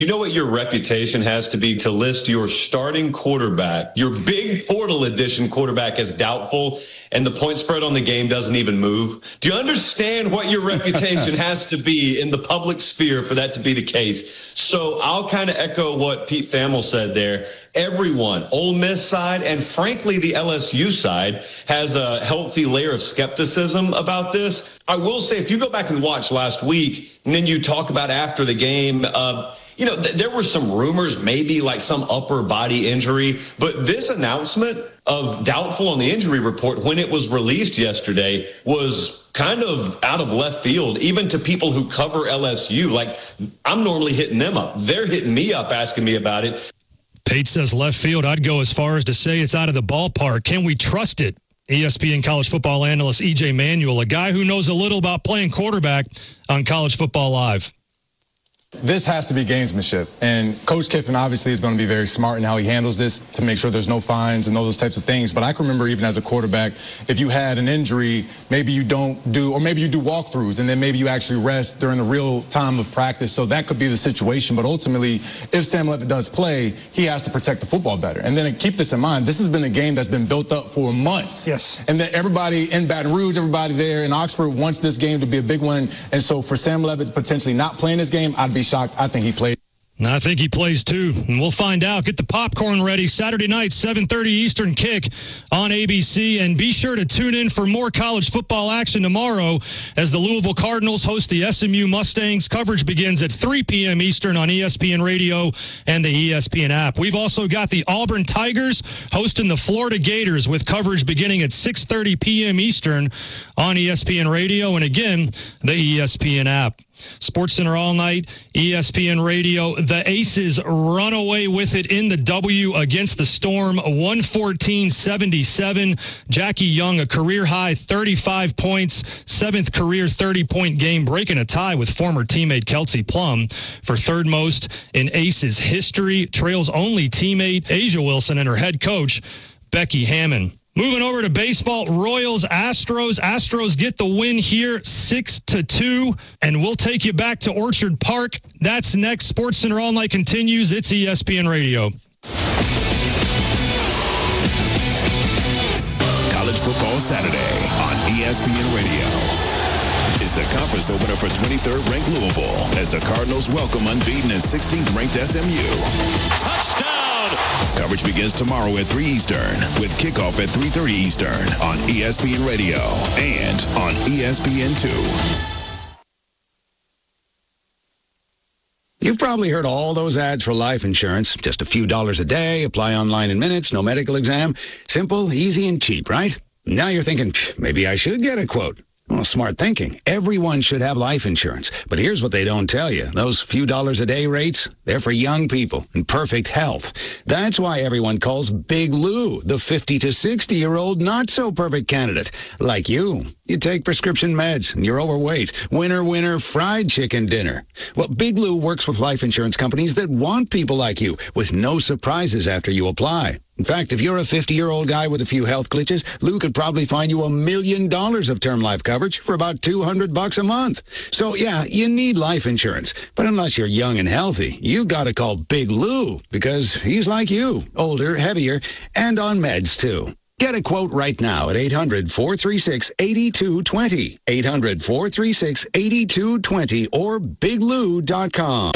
You know what your reputation has to be? To list your starting quarterback, your big portal edition quarterback, as doubtful, and the point spread on the game doesn't even move. Do you understand what your reputation has to be in the public sphere for that to be the case? So I'll kind of echo what Pete Thamel said there. Everyone, Ole Miss side and frankly the LSU side, has a healthy layer of skepticism about this. I will say, if you go back and watch last week and then you talk about after the game, there were some rumors, maybe like some upper body injury, but this announcement of doubtful on the injury report when it was released yesterday was kind of out of left field, even to people who cover LSU. Like, I'm normally hitting them up. They're hitting me up asking me about it. Pate says left field. I'd go as far as to say it's out of the ballpark. Can we trust it? ESPN college football analyst E.J. Manuel, a guy who knows a little about playing quarterback on College Football Live. This has to be gamesmanship, and Coach Kiffin obviously is going to be very smart in how he handles this to make sure there's no fines and those types of things. But I can remember even as a quarterback, if you had an injury, maybe you don't do, or maybe you do walkthroughs, and then maybe you actually rest during the real time of practice. So that could be the situation. But ultimately, if Sam Levitt does play, he has to protect the football better. And then keep this in mind, this has been a game that's been built up for months. Yes. And then everybody in Baton Rouge, everybody there in Oxford wants this game to be a big one. And so for Sam Levitt potentially not playing this game, I'd be shocked. I think he played. I think he plays too, and we'll find out. Get the popcorn ready. Saturday night, 7:30 Eastern kick on ABC, and be sure to tune in for more college football action tomorrow as the Louisville Cardinals host the SMU Mustangs. Coverage begins at 3 p.m. Eastern on ESPN Radio and the ESPN app. We've also got the Auburn Tigers hosting the Florida Gators with coverage beginning at 6:30 p.m. Eastern on ESPN Radio and, again, the ESPN app. SportsCenter all night, ESPN Radio. The Aces run away with it in the W against the Storm, 114-77. Jackie Young, a career-high 35 points, seventh career 30-point game, breaking a tie with former teammate Kelsey Plum for third most in Aces history. Trails only teammate Asia Wilson and her head coach, Becky Hammond. Moving over to baseball, Royals, Astros. Astros get the win here, 6-2, and we'll take you back to Orchard Park. That's next. SportsCenter All Night continues. It's ESPN Radio. College Football Saturday on ESPN Radio is the conference opener for 23rd ranked Louisville as the Cardinals welcome unbeaten and 16th ranked SMU. Touchdown! Coverage begins tomorrow at 3 Eastern with kickoff at 3:30 Eastern on ESPN Radio and on ESPN2. You've probably heard all those ads for life insurance. Just a few dollars a day, apply online in minutes, no medical exam. Simple, easy, and cheap, right? Now you're thinking, maybe I should get a quote. Well, smart thinking. Everyone should have life insurance. But here's what they don't tell you. Those few dollars a day rates, they're for young people in perfect health. That's why everyone calls Big Lou the 50 to 60-year-old not-so-perfect candidate. Like you. You take prescription meds and you're overweight. Winner, winner, fried chicken dinner. Well, Big Lou works with life insurance companies that want people like you with no surprises after you apply. In fact, if you're a 50-year-old guy with a few health glitches, Lou could probably find you $1 million of term life coverage for about $200 a month. So, yeah, you need life insurance. But unless you're young and healthy, you got to call Big Lou because he's like you, older, heavier, and on meds, too. Get a quote right now at 800-436-8220, 800-436-8220, or biglou.com.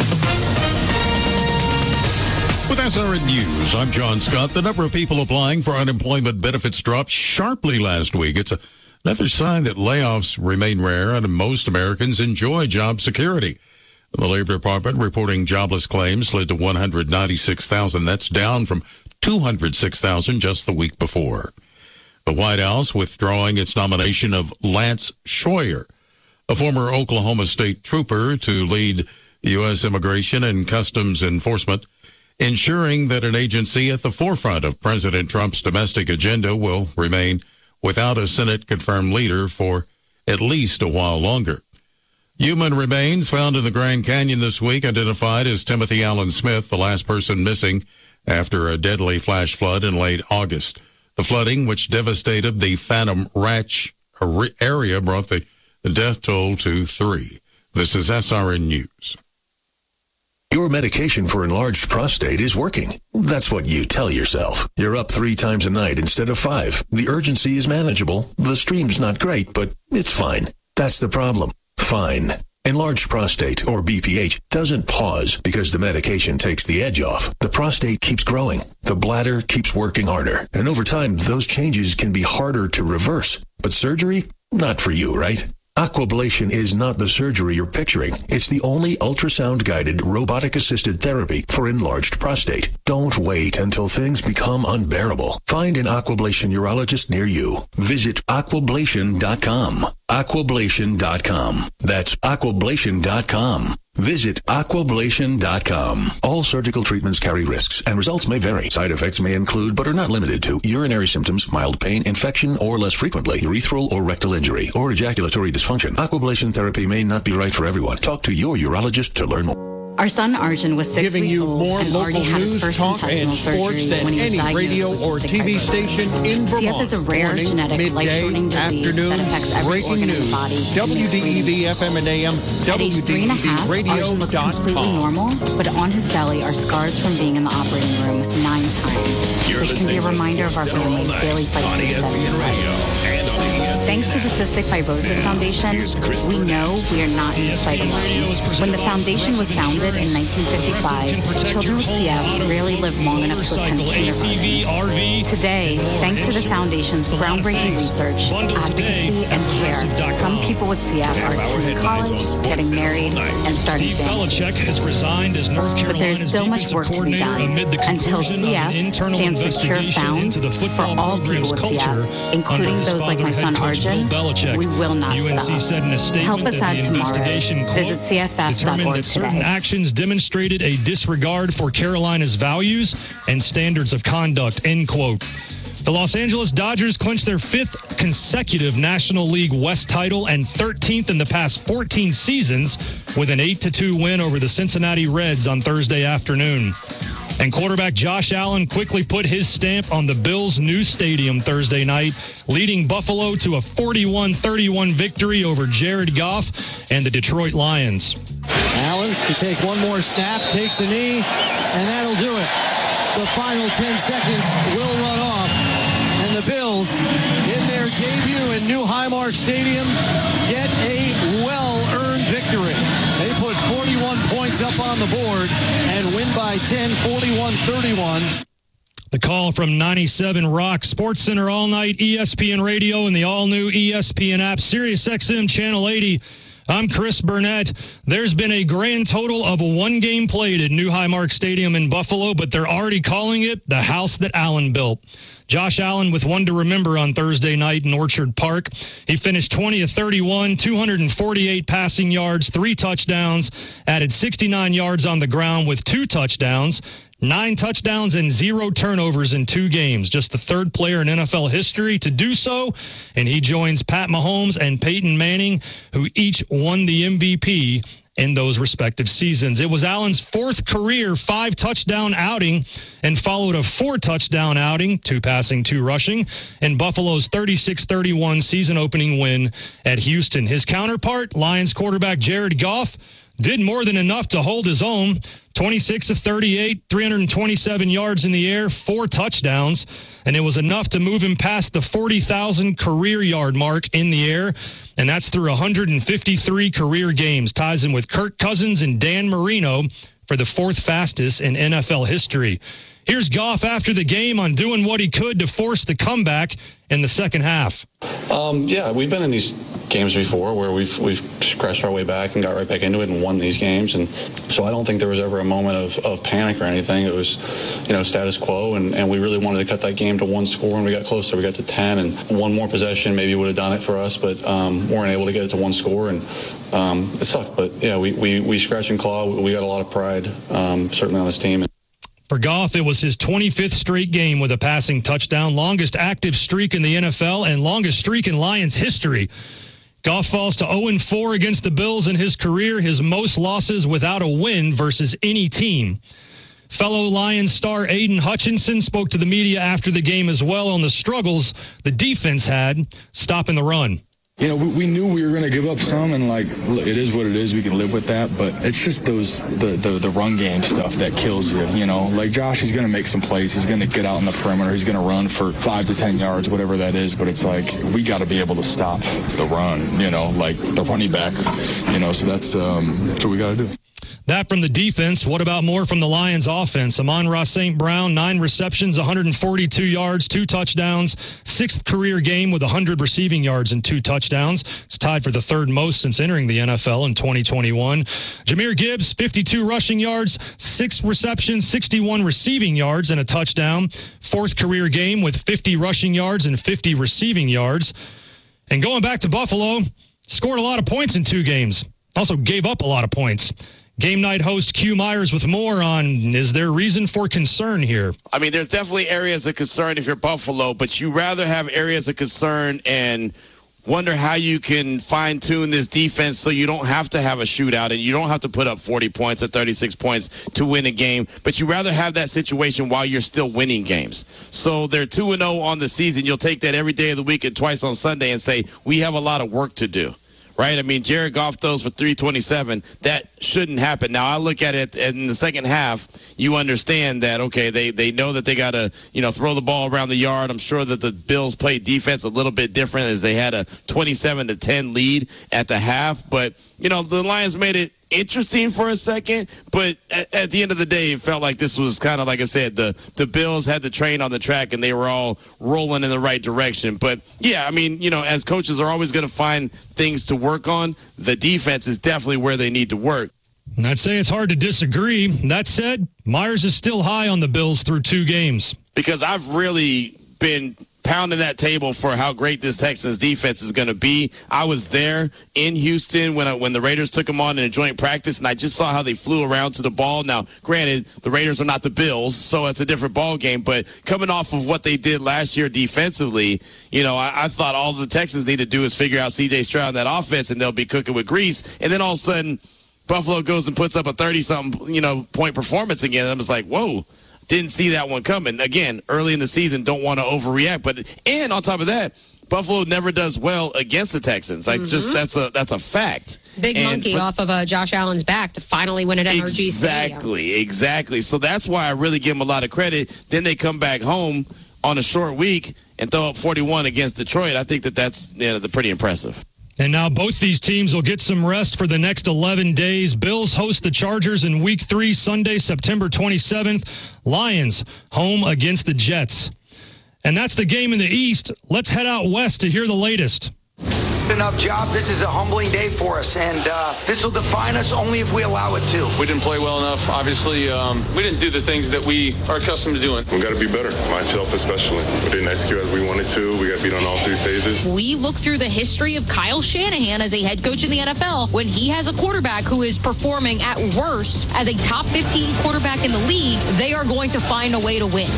With SRN News, I'm John Scott. The number of people applying for unemployment benefits dropped sharply last week. It's another sign that layoffs remain rare and most Americans enjoy job security. The Labor Department reporting jobless claims led to 196,000. That's down from 206,000 just the week before. The White House withdrawing its nomination of Lance Schroyer, a former Oklahoma State trooper, to lead U.S. Immigration and Customs Enforcement, ensuring that an agency at the forefront of President Trump's domestic agenda will remain without a Senate-confirmed leader for at least a while longer. Human remains found in the Grand Canyon this week identified as Timothy Allen Smith, the last person missing after a deadly flash flood in late August. The flooding, which devastated the Phantom Ranch area, brought the death toll to 3. This is SRN News. Your medication for enlarged prostate is working. That's what you tell yourself. You're up 3 times a night instead of 5. The urgency is manageable. The stream's not great, but it's fine. That's the problem. Fine. Enlarged prostate, or BPH, doesn't pause because the medication takes the edge off. The prostate keeps growing. The bladder keeps working harder. And over time, those changes can be harder to reverse. But surgery? Not for you, right? Aquablation is not the surgery you're picturing. It's the only ultrasound-guided, robotic-assisted therapy for enlarged prostate. Don't wait until things become unbearable. Find an Aquablation urologist near you. Visit aquablation.com. Aquablation.com. That's aquablation.com. Visit aquablation.com. All surgical treatments carry risks, and results may vary. Side effects may include, but are not limited to, urinary symptoms, mild pain, infection, or less frequently, urethral or rectal injury, or ejaculatory dysfunction. Aquablation therapy may not be right for everyone. Talk to your urologist to learn more. Our son Arjun was 6 weeks old and already had his first intestinal surgery when he was diagnosed with cystic fibrosis. CF is a rare, genetic, life-shortening disease that affects every organ in the body. WDEV FM and AM, At age 3.5, Arjun looks completely normal, but on his belly are scars from being in the operating room 9 times, which can be a reminder of our family's daily fight to aesthetic. Thanks to the Cystic Fibrosis Foundation, we know we are not in this fight alone. When the foundation was founded in 1955, children with CF rarely live long enough to attend kindergarten. Today, thanks to the foundation's groundbreaking research, advocacy, and care, some people with CF are attending college, getting married, and starting families. But there's still much work to be done. Until CF stands for Cure Found for all people with CF, including those like my son Arjun, we will not stop. Help us out tomorrow. Visit cff.org today. Actions demonstrated a disregard for Carolina's values and standards of conduct, end quote. The Los Angeles Dodgers clinched their 5th consecutive National League West title and 13th in the past 14 seasons with an 8-2 win over the Cincinnati Reds on Thursday afternoon. And quarterback Josh Allen quickly put his stamp on the Bills' new stadium Thursday night, leading Buffalo to a 41-31 victory over Jared Goff and the Detroit Lions. Allen to take one more snap, takes a knee, and that'll do it. The final 10 seconds will run off, and the Bills, in their debut in New Highmark Stadium, get a well-earned victory. They put 41 points up on the board and win by 10, 41-31. The call from 97 Rock, Sports Center all night, ESPN Radio, and the all-new ESPN app, SiriusXM Channel 80. I'm Chris Burnett. There's been a grand total of 1 game played at New Highmark Stadium in Buffalo, but they're already calling it the house that Allen built. Josh Allen with one to remember on Thursday night in Orchard Park. He finished 20 of 31, 248 passing yards, 3 touchdowns, added 69 yards on the ground with 2 touchdowns, 9 touchdowns and 0 turnovers in 2 games. Just the 3rd player in NFL history to do so, and he joins Pat Mahomes and Peyton Manning, who each won the MVP in those respective seasons. It was Allen's 4th career 5-touchdown outing and followed a 4-touchdown outing, 2 passing, 2 rushing, in Buffalo's 36-31 season-opening win at Houston. His counterpart, Lions quarterback Jared Goff, did more than enough to hold his own. 26 of 38, 327 yards in the air, 4 touchdowns, and it was enough to move him past the 40,000 career yard mark in the air, and that's through 153 career games. Ties him with Kirk Cousins and Dan Marino for the 4th fastest in NFL history. Here's Goff after the game on doing what he could to force the comeback in the second half. Yeah, we've been in these games before where we've scratched our way back and got right back into it and won these games. And so I don't think there was ever a moment of panic or anything. It was, status quo. And we really wanted to cut that game to 1 score. And we got closer. We got to 10. And 1 more possession maybe would have done it for us. But weren't able to get it to 1 score. And it sucked. But, yeah, we scratch and claw. We got a lot of pride, certainly on this team. For Goff, it was his 25th straight game with a passing touchdown, longest active streak in the NFL and longest streak in Lions history. Goff falls to 0-4 against the Bills in his career, his most losses without a win versus any team. Fellow Lions star Aiden Hutchinson spoke to the media after the game as well on the struggles the defense had stopping the run. You know, we knew we were going to give up some, and like, it is what it is. We can live with that, but it's just the run game stuff that kills you. You know, like Josh, he's going to make some plays. He's going to get out in the perimeter. He's going to run for 5 to 10 yards, whatever that is. But it's like, we got to be able to stop the run. You know, like the running back. You know, so that's what we got to do. That from the defense. What about more from the Lions offense? Amon-Ra St. Brown, 9 receptions, 142 yards, 2 touchdowns, 6th career game with 100 receiving yards and 2 touchdowns. It's tied for the 3rd most since entering the NFL in 2021. Jahmyr Gibbs, 52 rushing yards, 6 receptions, 61 receiving yards and a touchdown. 4th career game with 50 rushing yards and 50 receiving yards. And going back to Buffalo, scored a lot of points in 2 games. Also gave up a lot of points. Game night host Q Myers with more on, is there reason for concern here? I mean, there's definitely areas of concern if you're Buffalo, but you rather have areas of concern and wonder how you can fine-tune this defense so you don't have to have a shootout and you don't have to put up 40 points or 36 points to win a game, but you rather have that situation while you're still winning games. So they're 2-0 on the season. You'll take that every day of the week and twice on Sunday and say, we have a lot of work to do. Right? I mean, Jared Goff throws for 327. That shouldn't happen. Now, I look at it in the second half, you understand that, okay, they know that they got to, throw the ball around the yard. I'm sure that the Bills played defense a little bit different as they had a 27-10 lead at the half. But, the Lions made it interesting for a second, but at the end of the day, it felt like this was kind of, like I said, the Bills had the train on the track and they were all rolling in the right direction. But yeah, I mean, as coaches are always going to find things to work on, the defense is definitely where they need to work. And I'd say it's hard to disagree. That said, Myers is still high on the Bills through 2 games. Because I've really been pounding that table for how great this Texans defense is going to be. I was there in Houston when the Raiders took them on in a joint practice, and I just saw how they flew around to the ball. Now, granted, the Raiders are not the Bills, so it's a different ball game, but coming off of what they did last year defensively, I thought all the Texans need to do is figure out C.J. Stroud in that offense, and they'll be cooking with grease. And then all of a sudden, Buffalo goes and puts up a 30-something, point performance again. I'm just like, whoa. Didn't see that one coming. Again, early in the season, don't want to overreact. And on top of that, Buffalo never does well against the Texans. Just that's a fact. Big monkey off of Josh Allen's back to finally win at NRG Stadium. Exactly. So that's why I really give them a lot of credit. Then they come back home on a short week and throw up 41 against Detroit. I think that's pretty impressive. And now both these teams will get some rest for the next 11 days. Bills host the Chargers in Week 3, Sunday, September 27th. Lions home against the Jets. And that's the game in the East. Let's head out west to hear the latest. Enough job. This is a humbling day for us, and this will define us only if we allow it to. We didn't play well enough. Obviously, we didn't do the things that we are accustomed to doing. We got to be better, myself especially. We didn't execute as we wanted to. We got beat on all 3 phases. We look through the history of Kyle Shanahan as a head coach in the NFL. When he has a quarterback who is performing at worst as a top 15 quarterback in the league, they are going to find a way to win.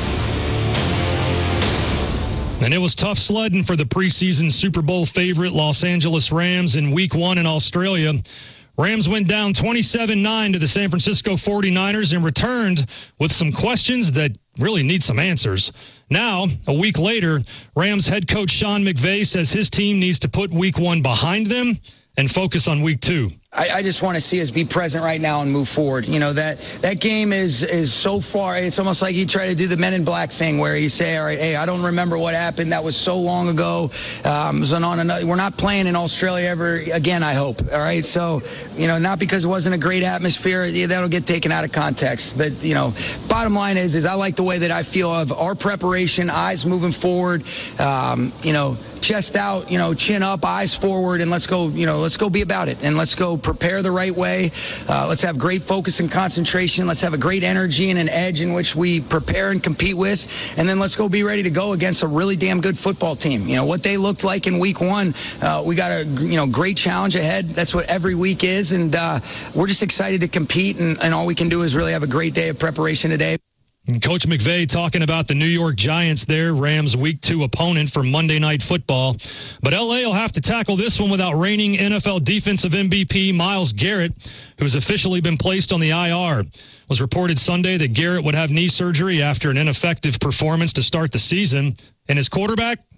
And it was tough sledding for the preseason Super Bowl favorite Los Angeles Rams in Week 1 in Australia. Rams went down 27-9 to the San Francisco 49ers and returned with some questions that really need some answers. Now, a week later, Rams head coach Sean McVay says his team needs to put Week 1 behind them and focus on Week 2. I just want to see us be present right now and move forward. That game is so far. It's almost like you try to do the Men in Black thing where you say, all right, hey, I don't remember what happened. That was so long ago. We're not playing in Australia ever again, I hope. All right. So, not because it wasn't a great atmosphere. That'll get taken out of context. But, bottom line is I like the way that I feel of our preparation, eyes moving forward, chest out, chin up, eyes forward, and let's go be about it. And let's go prepare the right way. Let's have great focus and concentration. Let's have a great energy and an edge in which we prepare and compete with. And then let's go be ready to go against a really damn good football team. What they looked like in Week 1, we got a great challenge ahead. That's what every week is. And we're just excited to compete. And all we can do is really have a great day of preparation today. And Coach McVay talking about the New York Giants there, Rams Week 2 opponent for Monday Night Football. But L.A. will have to tackle this one without reigning NFL Defensive MVP Myles Garrett, who's officially been placed on the IR. It was reported Sunday that Garrett would have knee surgery after an ineffective performance to start the season. And his quarterback,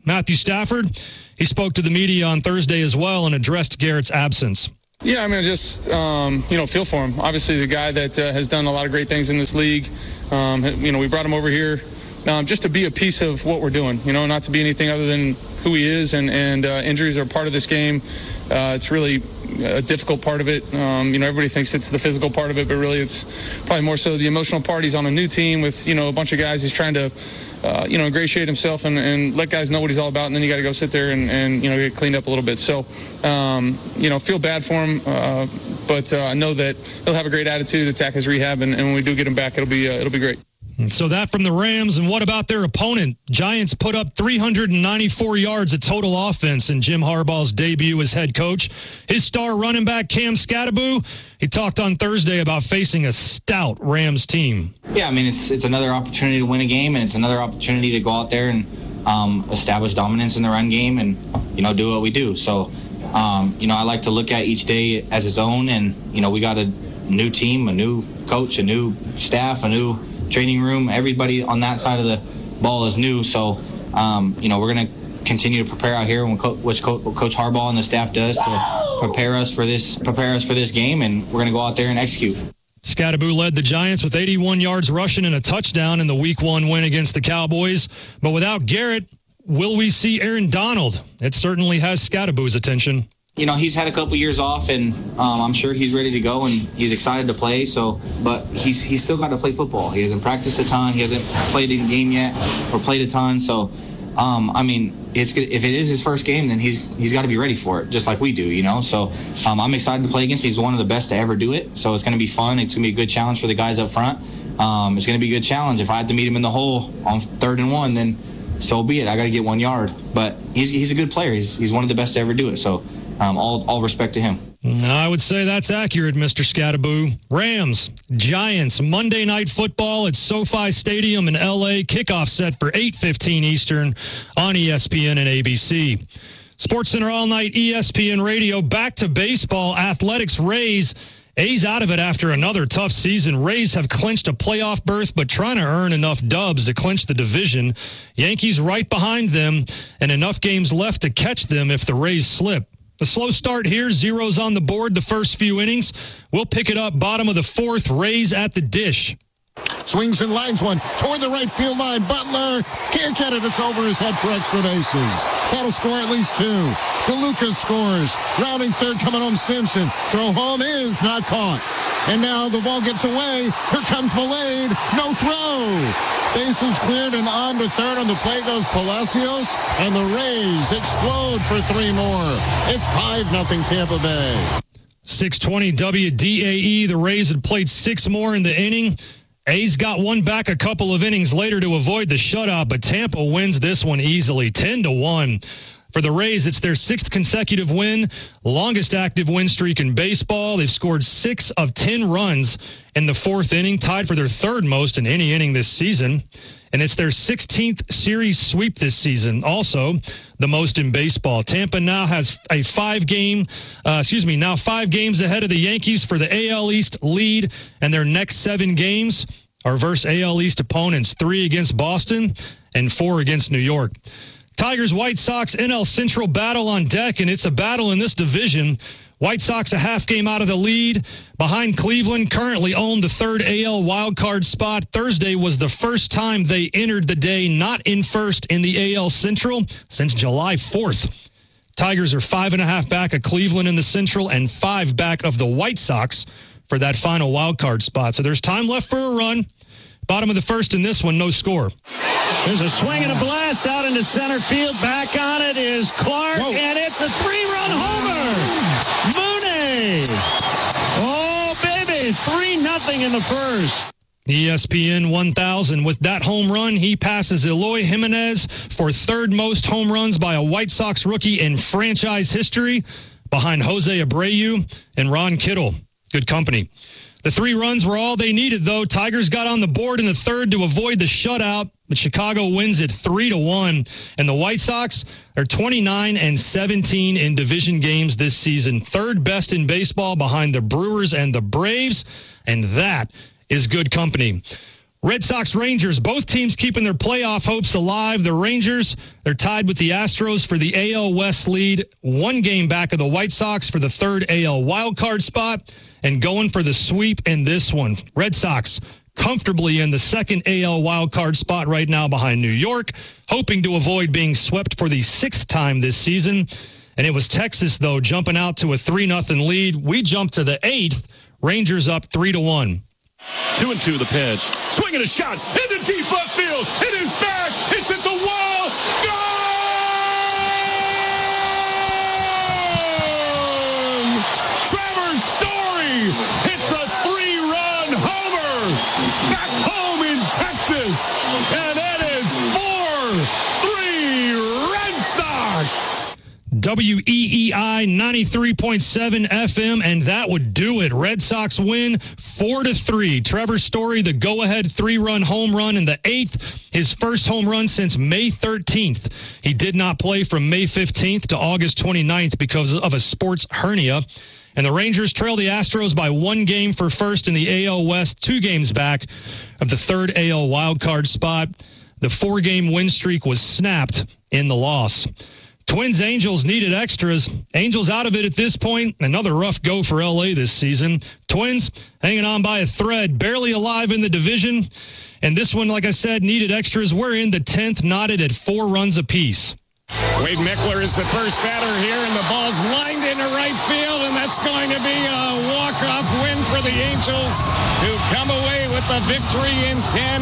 Matthew Stafford. He spoke to the media on Thursday as well and addressed Garrett's absence. Yeah, I mean, just, feel for him. Obviously, the guy that has done a lot of great things in this league. We brought him over here just to be a piece of what we're doing, not to be anything other than who he is. And injuries are part of this game. It's really a difficult part of it. Everybody thinks it's the physical part of it, but really it's probably more so the emotional part. He's on a new team with, a bunch of guys. He's trying to, ingratiate himself and let guys know what he's all about. And then you got to go sit there and get cleaned up a little bit. So, feel bad for him. But I know that he'll have a great attitude, attack his rehab. And when we do get him back, it'll be great. So that from the Rams. And what about their opponent? Giants put up 394 yards of total offense in Jim Harbaugh's debut as head coach. His star running back, Cam Skattebo, he talked on Thursday about facing a stout Rams team. Yeah, I mean, it's another opportunity to win a game, and it's another opportunity to go out there and establish dominance in the run game and, do what we do. So, I like to look at each day as its own, and, we got a new team, a new coach, a new staff, a new training room. Everybody on that side of the ball is new. So, we're going to continue to prepare out here, which Coach Harbaugh and the staff does to prepare us for this game, and we're going to go out there and execute. Skattebo led the Giants with 81 yards rushing and a touchdown in the Week 1 win against the Cowboys. But without Garrett, will we see Aaron Donald? It certainly has Skattebo's attention. He's had a couple years off, and I'm sure he's ready to go, and he's excited to play. But he's still got to play football. He hasn't practiced a ton. He hasn't played in a game yet or played a ton. So, if it is his first game, then he's got to be ready for it, just like we do, So I'm excited to play against him. He's one of the best to ever do it. So it's going to be fun. It's going to be a good challenge for the guys up front. It's going to be a good challenge. If I have to meet him in the hole on 3rd and 1, then so be it. I got to get 1 yard. But he's a good player. He's one of the best to ever do it. So all respect to him. I would say that's accurate, Mr. Skattebo. Rams, Giants, Monday Night Football at SoFi Stadium in L.A. Kickoff set for 8:15 Eastern on ESPN and ABC. SportsCenter All Night, ESPN Radio. Back to baseball. Athletics Rays. A's out of it after another tough season. Rays have clinched a playoff berth, but trying to earn enough dubs to clinch the division. Yankees right behind them, and enough games left to catch them if the Rays slip. The slow start here, zeros on the board the first few innings. We'll pick it up bottom of the 4th, Rays at the dish. Swings and lines one toward the right field line. Butler can't get it. It's over his head for extra bases. That'll score at least 2. DeLuca scores. Rounding third, coming home Simpson. Throw home is not caught. And now the ball gets away. Here comes Valade. No throw. Bases cleared and on to third. On the plate goes Palacios. And the Rays explode for 3 more. It's 5-0 Tampa Bay. 6:20 WDAE. The Rays had played 6 more in the inning. A's got one back a couple of innings later to avoid the shutout, but Tampa wins this one easily, 10-1. For the Rays, it's their 6th consecutive win, longest active win streak in baseball. They've scored 6 of 10 runs in the 4th inning, tied for their 3rd most in any inning this season. And it's their 16th series sweep this season, also the most in baseball. Tampa now has a 5 games ahead of the Yankees for the AL East lead, and their next 7 games are versus AL East opponents, 3 against Boston and 4 against New York. Tigers, White Sox, NL Central battle on deck, and it's a battle in this division. White Sox a half game out of the lead behind Cleveland, currently own the 3rd AL wildcard spot. Thursday was the first time they entered the day not in first in the AL Central since July 4th. Tigers are 5.5 back of Cleveland in the Central and 5 back of the White Sox for that final wildcard spot. So there's time left for a run. Bottom of the 1st in this one, no score. There's a swing and a blast out into center field. Back on it is Clark, and it's a 3-run homer. Mooney. Oh, baby, 3-0 in the first. ESPN 1000. With that home run, he passes Eloy Jimenez for 3rd most home runs by a White Sox rookie in franchise history, behind Jose Abreu and Ron Kittle. Good company. The 3 runs were all they needed, though. Tigers got on the board in the 3rd to avoid the shutout, but Chicago wins it 3-1. And the White Sox are 29-17 in division games this season, 3rd best in baseball behind the Brewers and the Braves, and that is good company. Red Sox, Rangers, both teams keeping their playoff hopes alive. The Rangers, they're tied with the Astros for the AL West lead, 1 game back of the White Sox for the 3rd AL wildcard spot, and going for the sweep in this one. Red Sox comfortably in the 2nd AL wildcard spot right now behind New York, hoping to avoid being swept for the 6th time this season. And it was Texas, though, jumping out to a 3-0 lead. We jumped to the 8th. Rangers up 3-1. 2-2 the pitch. Swinging a shot into deep left field. It is back. It's at the wall. Gone! Trevor Story hits a 3-run homer. Back home in Texas. And it is 4-3 Red Sox. WEEI 93.7 FM, and that would do it. Red Sox win 4-3. Trevor Story, the go-ahead 3-run home run in the 8th, his first home run since May 13th. He did not play from May 15th to August 29th because of a sports hernia. And the Rangers trail the Astros by 1 game for first in the AL West, 2 games back of the 3rd AL wildcard spot. The 4-game win streak was snapped in the loss. Twins Angels needed extras. Angels out of it at this point. Another rough go for LA this season. Twins hanging on by a thread, barely alive in the division. And this one, like I said, needed extras. We're in the 10th, knotted at 4 runs apiece. Wade Meckler is the first batter here, and the ball's lined into right field, and that's going to be a walk-off win for the Angels, who come away with the victory in 10,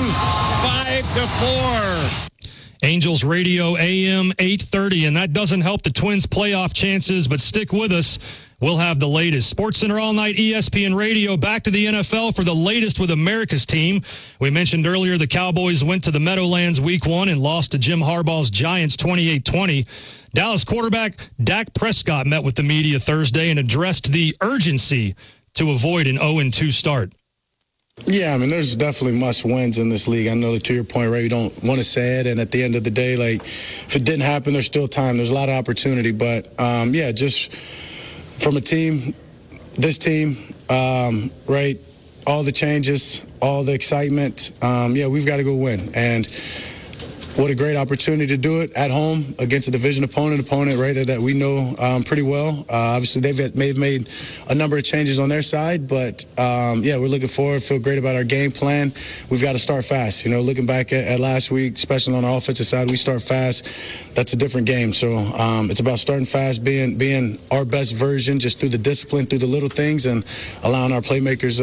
5-4. Angels Radio AM 830, and that doesn't help the Twins' playoff chances, but stick with us. We'll have the latest. SportsCenter All Night, ESPN Radio. Back to the NFL for the latest with America's team. We mentioned earlier the Cowboys went to the Meadowlands Week 1 and lost to Jim Harbaugh's Giants 28-20. Dallas quarterback Dak Prescott met with the media Thursday and addressed the urgency to avoid an 0-2 start. Yeah, I mean, there's definitely must-wins in this league. I know that to your point, Ray, you don't want to say it, and at the end of the day, like, if it didn't happen, there's still time. There's a lot of opportunity, but, yeah, just from a team, this team, right, all the changes, all the excitement, yeah, we've got to go win. And what a great opportunity to do it at home against a division opponent, right, that we know pretty well. Obviously, they've made a number of changes on their side, but, yeah, we're looking forward, feel great about our game plan. We've got to start fast. You know, looking back at last week, especially on the offensive side, we start fast. That's a different game. So it's about starting fast, being our best version, just through the discipline, through the little things, and allowing our playmakers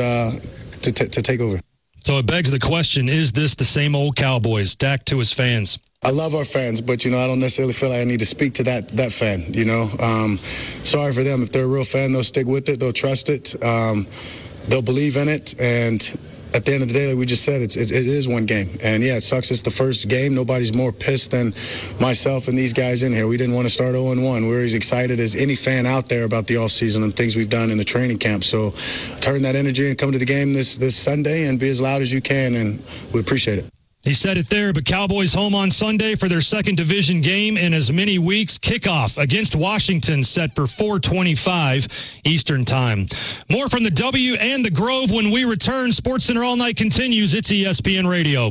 to take over. So it begs the question, is this the same old Cowboys? Dak to his fans. I love our fans, but, you know, I don't necessarily feel like I need to speak to that fan, you know. Sorry for them. If they're a real fan, they'll stick with it. They'll trust it. They'll believe in it. And at the end of the day, like we just said, it is one game. And, yeah, it sucks it's the first game. Nobody's more pissed than myself and these guys in here. We didn't want to start 0-1. We're as excited as any fan out there about the offseason and things we've done in the training camp. So turn that energy and come to the game this Sunday and be as loud as you can, and we appreciate it. He said it there, but Cowboys home on Sunday for their second division game in as many weeks. Kickoff against Washington set for 4:25 Eastern Time. More from the W and the Grove when we return. SportsCenter All Night continues. It's ESPN Radio.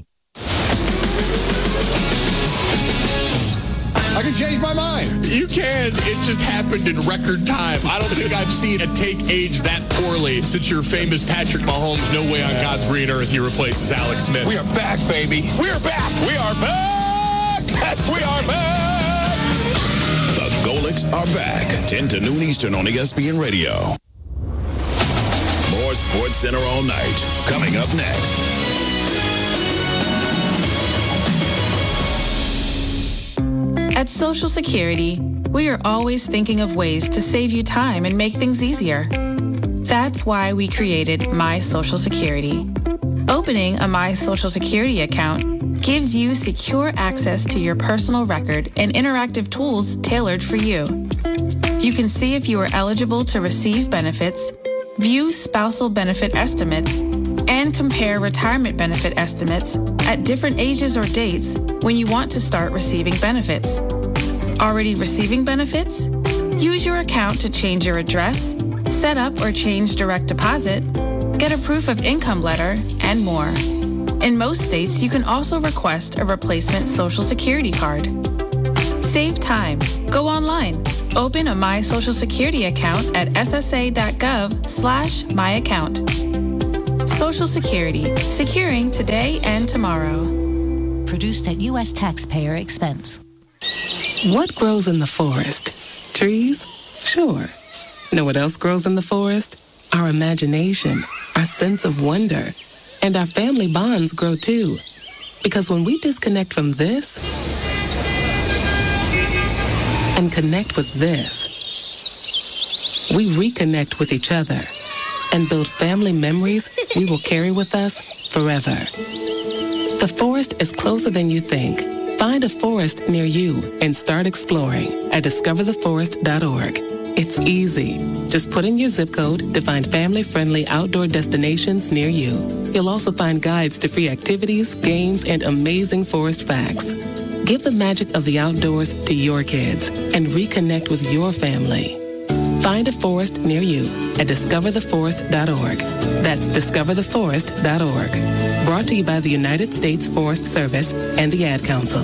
I can change my mind. You can. It just happened in record time. I don't think I've seen a take age that poorly since your famous Patrick Mahomes, no way on God's green earth he replaces Alex Smith. We are back, baby. We are back. We are back. We are back. The Golics are back. 10 to noon Eastern on ESPN Radio. More SportsCenter All Night coming up next. At Social Security, we are always thinking of ways to save you time and make things easier. That's why we created My Social Security. Opening a My Social Security account gives you secure access to your personal record and interactive tools tailored for you. You can see if you are eligible to receive benefits, view spousal benefit estimates, and compare retirement benefit estimates at different ages or dates when you want to start receiving benefits. Already receiving benefits? Use your account to change your address, set up or change direct deposit, get a proof of income letter, and more. In most states, you can also request a replacement Social Security card. Save time. Go online. Open a My Social Security account at ssa.gov/myaccount. Social Security. Securing today and tomorrow. Produced at U.S. taxpayer expense. What grows in the forest? Trees? Sure. Know what else grows in the forest? Our imagination, our sense of wonder, and our family bonds grow too. Because when we disconnect from this and connect with this, we reconnect with each other and build family memories we will carry with us forever. The forest is closer than you think. Find a forest near you and start exploring at discovertheforest.org. It's easy. Just put in your zip code to find family-friendly outdoor destinations near you. You'll also find guides to free activities, games, and amazing forest facts. Give the magic of the outdoors to your kids and reconnect with your family. Find a forest near you at discovertheforest.org. That's discovertheforest.org. Brought to you by the United States Forest Service and the Ad Council.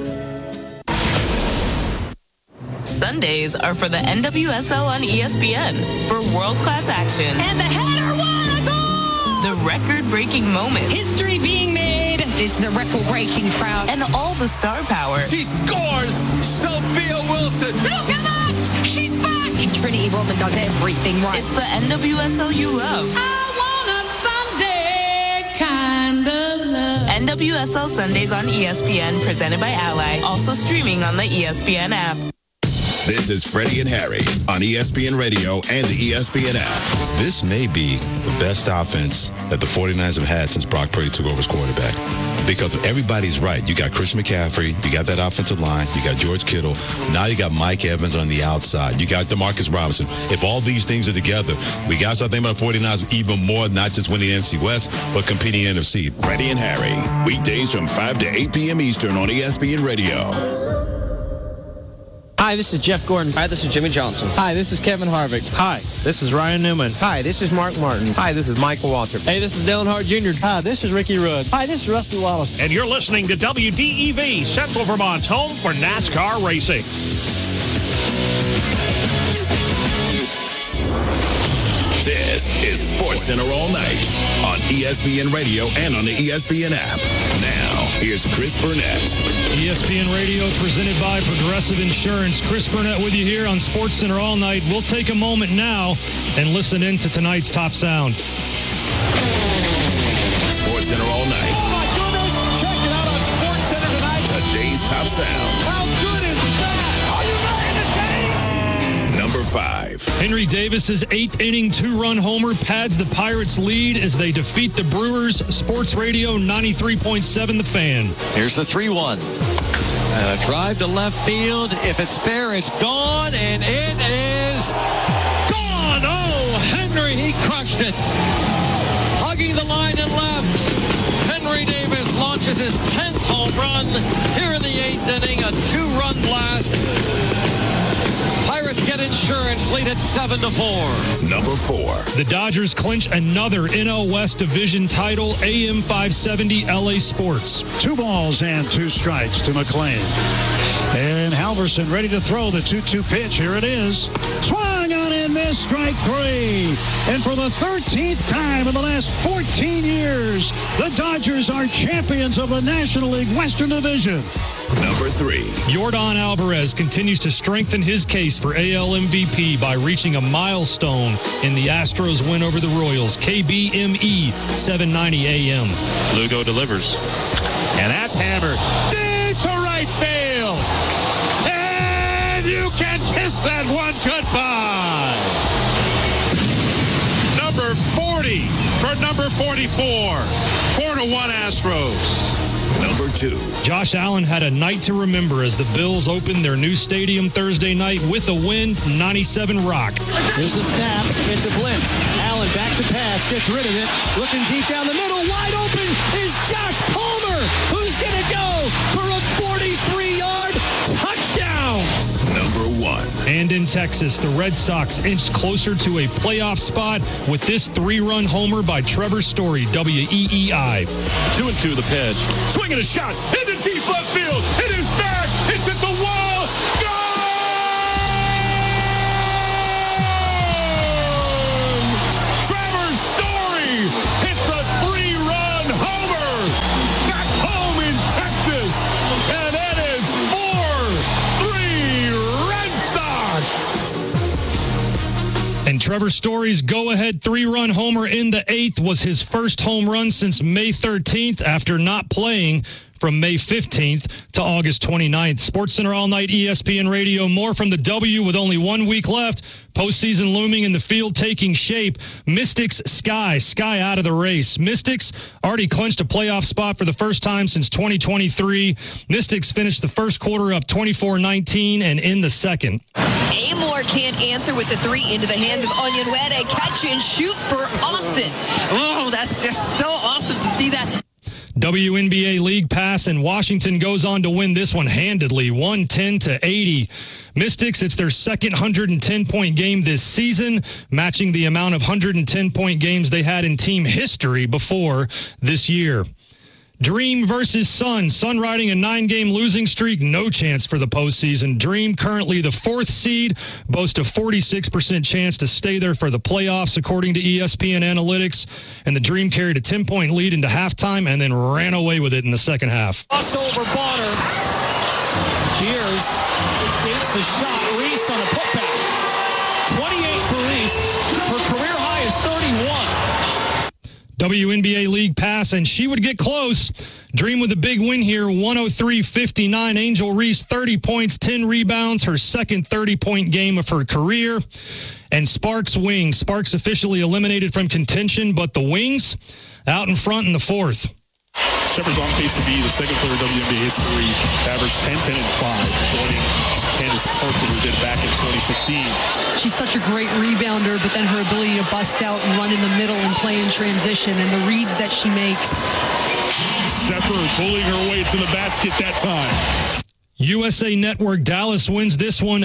Sundays are for the NWSL on ESPN for world-class action. And the header won a goal! The record-breaking moments. History being made. It's the record-breaking crowd. And all the star power. She scores! Sophia Wilson! Look at that! She's back! Trinity Rodman does everything right. It's the NWSL you love. I want a Sunday kind of love. NWSL Sundays on ESPN, presented by Ally. Also streaming on the ESPN app. This is Freddie and Harry on ESPN Radio and the ESPN app. This may be the best offense that the 49ers have had since Brock Purdy took over as quarterback. Because everybody's right. You got Christian McCaffrey. You got that offensive line. You got George Kittle. Now you got Mike Evans on the outside. You got DeMarcus Robinson. If all these things are together, we got to start thinking about the 49ers even more, not just winning the NFC West, but competing in the NFC. Freddie and Harry, weekdays from 5 to 8 p.m. Eastern on ESPN Radio. Hi, this is Jeff Gordon. Hi, this is Jimmy Johnson. Hi, this is Kevin Harvick. Hi, this is Ryan Newman. Hi, this is Mark Martin. Hi, this is Michael Waltrip. Hey, this is Dale Hart Jr. Hi, this is Ricky Rudd. Hi, this is Rusty Wallace. And you're listening to WDEV, Central Vermont's home for NASCAR racing. This is Sports Center all night on ESPN Radio and on the ESPN app. Now, here's Chris Burnett. ESPN Radio presented by Progressive Insurance. Chris Burnett with you here on Sports Center all night. We'll take a moment now and listen in to tonight's top sound. Sports Center all night. Oh, my goodness. Check it out on Sports Center tonight. Today's top sound. How good is that? Are you ready to take? Number 5. Henry Davis's 8th-inning 2-run homer pads the Pirates' lead as they defeat the Brewers. Sports Radio 93.7 The Fan. Here's the 3-1. And a drive to left field. If it's fair, it's gone, and it is gone. Oh, Henry, he crushed it. Hugging the line and left. Henry Davis launches his 10th home run here in the 8th inning. A 2-run blast. Pirates get insurance, lead at 7-4. Number 4. The Dodgers clinch another NL West Division title. AM 570 LA Sports. 2 balls and 2 strikes to McClain. And Halverson ready to throw the 2-2 pitch. Here it is. Swung on and missed. Strike 3. And for the 13th time in the last 14 years, the Dodgers are champions of the National League Western Division. Number 3. Yordan Alvarez continues to strengthen his case for AL MVP by reaching a milestone in the Astros win over the Royals. KBME 790 AM. Lugo delivers. And that's hammered. Deep to right field. And you can kiss that one goodbye. Number 40 for number 44. 4-1 Astros. Number 2. Josh Allen had a night to remember as the Bills opened their new stadium Thursday night with a win from 97 Rock. Here's the snap. It's a blitz. Allen back to pass. Gets rid of it. Looking deep down the middle. Wide open is Josh Palmer. Who's going to go for a 43-yard touchdown? Number 1. And in Texas, the Red Sox inched closer to a playoff spot with this 3-run homer by Trevor Story, WEEI. 2-2 the pitch. Swinging a shot into deep left field. It is back. It's at the wall. Gone! Trevor Story hits a 3-run homer. Back home in Texas. And it is 4-3 Red Sox. And Trevor Story's go-ahead 3-run homer in the 8th was his first home run since May 13th after not playing from May 15th to August 29th. SportsCenter All Night, ESPN Radio. More from the W with only 1 week left. Postseason looming in the field, taking shape. Mystics Sky out of the race. Mystics already clinched a playoff spot for the first time since 2023. Mystics finished the first quarter up 24-19 and in the second. Amor can't answer with the 3 into the hands of Onyenwere. Catch and shoot for Austin. Oh, that's just so awesome to see that. WNBA League Pass, and Washington goes on to win this one handedly, 110-80. Mystics, it's their second 110-point game this season, matching the amount of 110-point games they had in team history before this year. Dream versus Sun. Sun riding a 9-game losing streak. No chance for the postseason. Dream, currently the 4th seed, boast a 46% chance to stay there for the playoffs, according to ESPN Analytics. And the Dream carried a 10-point lead into halftime and then ran away with it in the second half. Crossover Bonner. Cheers. Takes the shot. Reese on a putback. 28 for Reese. Her career high is 31. WNBA League Pass, and she would get close. Dream with a big win here, 103-59. Angel Reese, 30 points, 10 rebounds, her second 30-point game of her career. And Sparks Wings. Sparks officially eliminated from contention, but the Wings out in front in the 4th. Shepherd's on pace to be the second player in WNBA history to average 10, 10, and 5, joining Candace Parker, who did back in 2015. She's such a great rebounder, but then her ability to bust out and run in the middle and play in transition and the reads that she makes. Shepherd bullying her way to the basket that time. USA Network Dallas wins this one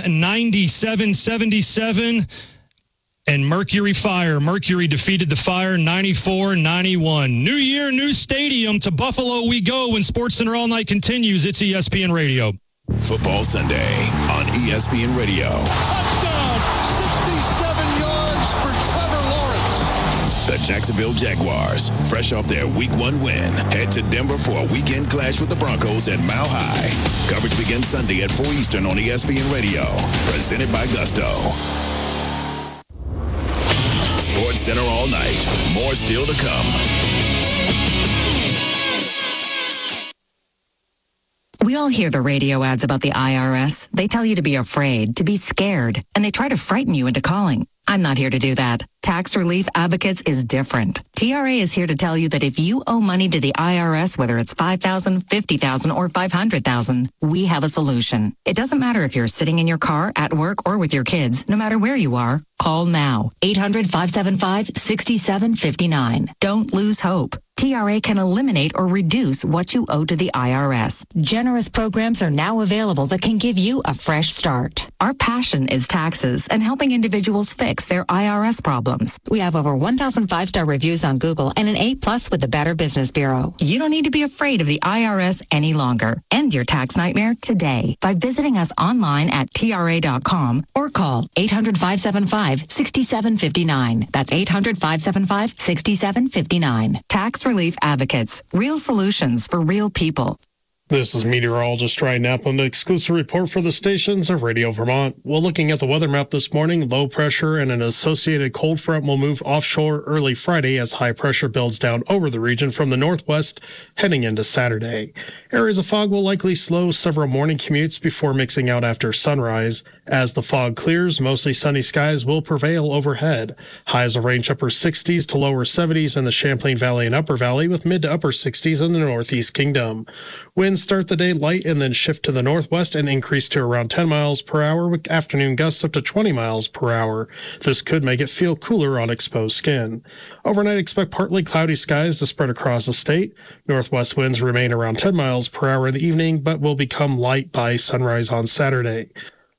97-77. And Mercury defeated the Fire 94-91. New year, new stadium. To Buffalo we go when SportsCenter All Night continues. It's ESPN Radio. Football Sunday on ESPN Radio. Touchdown! 67 yards for Trevor Lawrence. The Jacksonville Jaguars, fresh off their Week 1 win, head to Denver for a weekend clash with the Broncos at Mile High. Coverage begins Sunday at 4 Eastern on ESPN Radio. Presented by Gusto. SportsCenter All Night. More still to come. We all hear the radio ads about the IRS. They tell you to be afraid, to be scared, and they try to frighten you into calling. I'm not here to do that. Tax Relief Advocates is different. TRA is here to tell you that if you owe money to the IRS, whether it's $5,000, $50,000, or $500,000, we have a solution. It doesn't matter if you're sitting in your car, at work, or with your kids. No matter where you are, call now. 800-575-6759. Don't lose hope. TRA can eliminate or reduce what you owe to the IRS. Generous programs are now available that can give you a fresh start. Our passion is taxes and helping individuals fix their IRS problems. We have over 1,000 5-star reviews on Google and an A+ with the Better Business Bureau. You don't need to be afraid of the IRS any longer. End your tax nightmare today by visiting us online at TRA.com or call 800-575-6759. That's 800-575-6759. Tax Relief Advocates. Real solutions for real people. This is meteorologist Ryan Knapp on the exclusive report for the stations of Radio Vermont. Well, looking at the weather map this morning, low pressure and an associated cold front will move offshore early Friday as high pressure builds down over the region from the northwest heading into Saturday. Areas of fog will likely slow several morning commutes before mixing out after sunrise. As the fog clears, mostly sunny skies will prevail overhead. Highs will range upper 60s to lower 70s in the Champlain Valley and Upper Valley, with mid to upper 60s in the Northeast Kingdom. Winds start the day light and then shift to the northwest and increase to around 10 miles per hour with afternoon gusts up to 20 miles per hour. This could make it feel cooler on exposed skin. Overnight, expect partly cloudy skies to spread across the state. Northwest winds remain around 10 miles per hour in the evening, but will become light by sunrise on Saturday.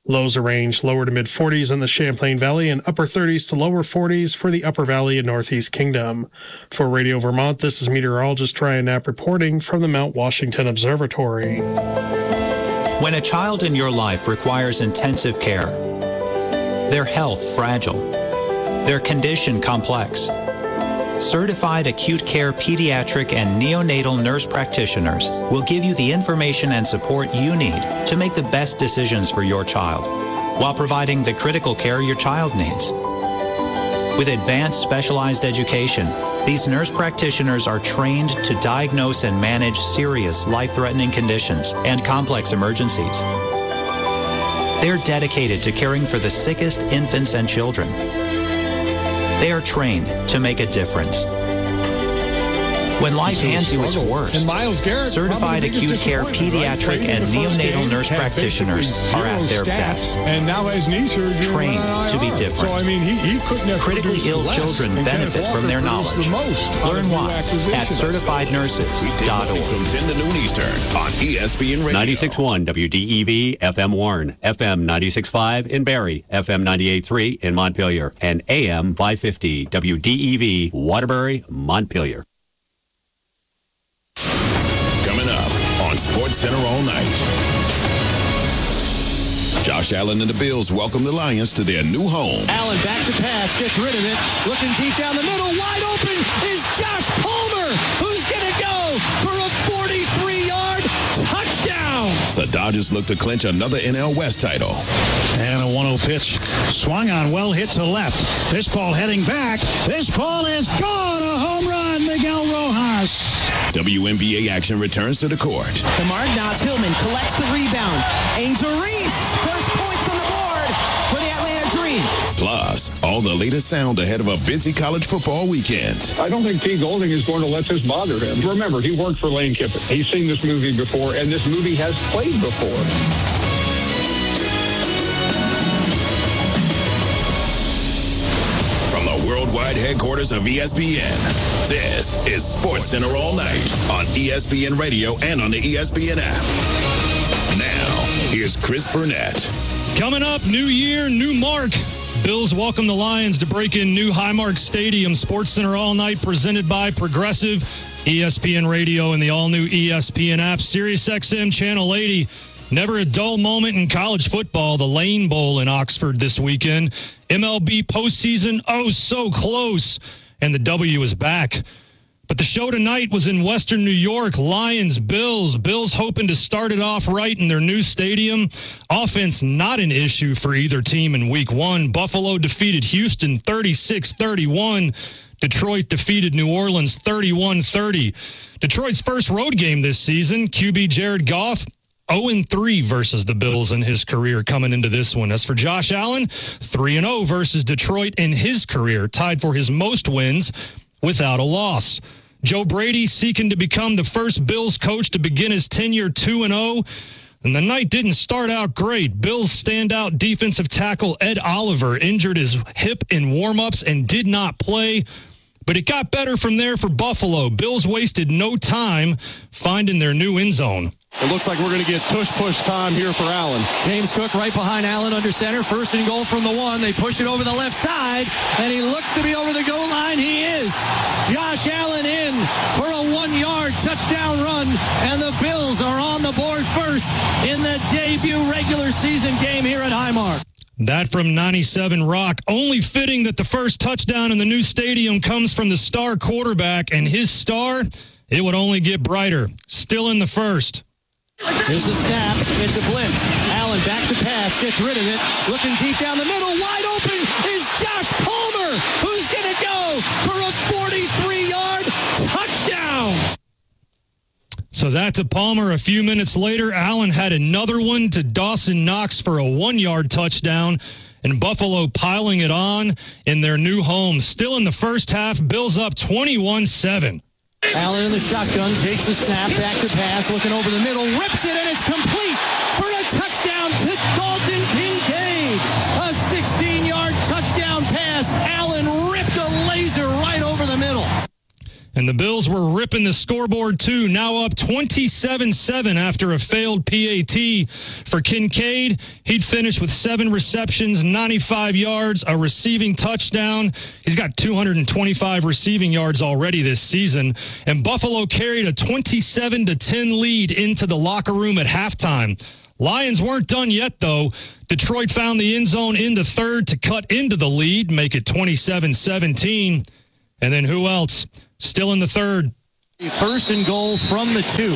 Lows are ranged lower to mid-40s in the Champlain Valley and upper 30s to lower 40s for the Upper Valley and Northeast Kingdom. For Radio Vermont, this is meteorologist Ryan Knapp reporting from the Mount Washington Observatory. When a child in your life requires intensive care, their health fragile, their condition complex, certified acute care pediatric and neonatal nurse practitioners will give you the information and support you need to make the best decisions for your child while providing the critical care your child needs. With advanced specialized education, these nurse practitioners are trained to diagnose and manage serious life-threatening conditions and complex emergencies. They're dedicated to caring for the sickest infants and children. They are trained to make a difference. When life hands you its worst, certified acute care pediatric and neonatal nurse practitioners are at their best. And now has knee surgery. Trained to be different. So, I mean, he couldn't have critically ill children benefit from their knowledge. Learn why at certifiednurses.org. From 10 to noon Eastern on ESPN Radio. 96.1 WDEV, FM Warren, FM 96.5 in Barrie, FM 98.3 in Montpelier, and AM 550 WDEV, Waterbury, Montpelier. Coming up on Sports Center all night. Josh Allen and the Bills welcome the Lions to their new home. Allen back to pass, gets rid of it, looking deep down the middle, wide open is Josh Palmer, who's going to go for a 43-yard touchdown. The Dodgers look to clinch another NL West title. And a 1-0 pitch swung on, well hit to left. This ball heading back. This ball is gone. A home run, Miguel Rojas. WNBA action returns to the court. Lamar Hillman collects the rebound. Angel Reese, first points on the board for the Atlanta Dream. Plus, all the latest sound ahead of a busy college football weekend. I don't think Pete Golding is going to let this bother him. Remember, he worked for Lane Kiffin. He's seen this movie before, and this movie has played before. Worldwide headquarters of ESPN. This is Sports Center all night on ESPN Radio and on the ESPN app. Now, here's Chris Burnett. Coming up, new year, new mark. Bills welcome the Lions to break in new Highmark Stadium. Sports Center all night presented by Progressive, ESPN Radio, and the all-new ESPN app. SiriusXM Channel 80. Never a dull moment in college football. The Lane Bowl in Oxford this weekend. MLB postseason, oh, so close. And the W is back. But the show tonight was in Western New York. Lions, Bills. Bills hoping to start it off right in their new stadium. Offense not an issue for either team in week one. Buffalo defeated Houston 36-31. Detroit defeated New Orleans 31-30. Detroit's first road game this season. QB Jared Goff 0-3 versus the Bills in his career coming into this one. As for Josh Allen, 3-0 versus Detroit in his career, tied for his most wins without a loss. Joe Brady seeking to become the first Bills coach to begin his tenure 2-0. And the night didn't start out great. Bills standout defensive tackle Ed Oliver injured his hip in warm-ups and did not play. But it got better from there for Buffalo. Bills wasted no time finding their new end zone. It looks like we're going to get tush-push time here for Allen. James Cook right behind Allen under center. First and goal from the one. They push it over the left side, and he looks to be over the goal line. He is. Josh Allen in for a 1-yard touchdown run, and the Bills are on the board first in the debut regular season game here at Highmark. That from 97 Rock. Only fitting that the first touchdown in the new stadium comes from the star quarterback, and his star, it would only get brighter. Still in the first. There's a snap. It's a blitz. Allen back to pass. Gets rid of it. Looking deep down the middle. Wide open is Josh Palmer, who's going to go for a 43-yard touchdown. So that to Palmer. A few minutes later, Allen had another one to Dawson Knox for a 1-yard touchdown. And Buffalo piling it on in their new home. Still in the first half, Bills up 21-7. Allen in the shotgun, takes the snap, back to pass, looking over the middle, rips it, and it's complete for a touchdown to Dalton Kincaid. A 16-yard touchdown pass. Allen ripped a laser right over the middle. And the Bills were ripping the scoreboard, too, now up 27-7 after a failed PAT for Kincaid. He'd finished with 7 receptions, 95 yards, a receiving touchdown. He's got 225 receiving yards already this season. And Buffalo carried a 27-10 lead into the locker room at halftime. Lions weren't done yet, though. Detroit found the end zone in the third to cut into the lead, make it 27-17. And then who else? Still in the third. First and goal from the 2.